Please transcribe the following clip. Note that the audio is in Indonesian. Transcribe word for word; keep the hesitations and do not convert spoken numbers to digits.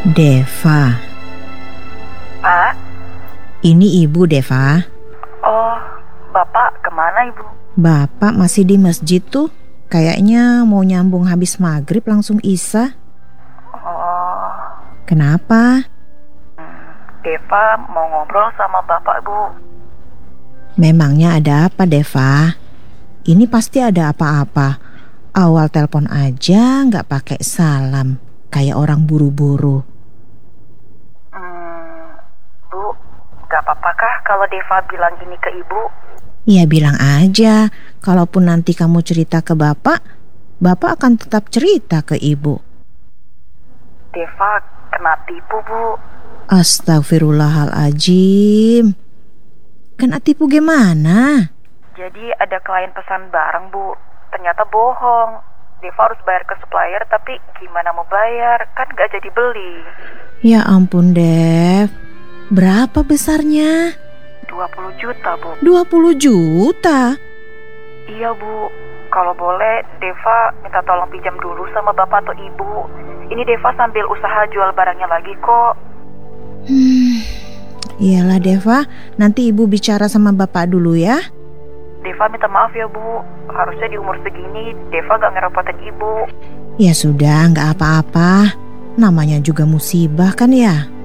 Deva. Pak? Ini Ibu, Deva. Oh, Bapak kemana Ibu? Bapak masih di masjid tuh. Kayaknya mau nyambung habis maghrib langsung isya. Oh. Kenapa? Hmm, Deva mau ngobrol sama Bapak, Bu. Memangnya ada apa, Deva? Ini pasti ada apa-apa. Awal telepon aja nggak pakai salam, kayak orang buru-buru. Hmm, Bu, gak apa-apakah kalau Deva bilang ini ke Ibu? Ya bilang aja, kalaupun nanti kamu cerita ke Bapak, Bapak akan tetap cerita ke Ibu. Deva kena tipu, Bu. Astagfirullahaladzim. Kena tipu gimana? Jadi ada klien pesan barang, Bu. Ternyata bohong. Deva harus bayar ke supplier, tapi gimana mau bayar? Kan gak jadi beli. Ya ampun, Dev. Berapa besarnya? dua puluh juta, Bu. dua puluh juta? Iya, Bu. Kalau boleh, Deva minta tolong pinjam dulu sama Bapak atau Ibu. Ini Deva sambil usaha jual barangnya lagi kok. Hmm, iyalah Deva, nanti Ibu bicara sama Bapak dulu ya. Deva minta maaf ya, Bu. Harusnya di umur segini Deva gak ngerepotin Ibu. Ya sudah, gak apa-apa. Namanya juga musibah kan ya.